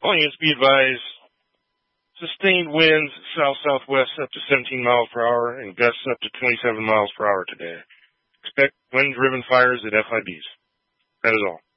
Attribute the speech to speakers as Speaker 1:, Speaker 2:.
Speaker 1: All units be advised, sustained winds south-southwest up to 17 miles per hour and gusts up to 27 miles per hour today. Expect wind-driven fires at FIBs. That is all.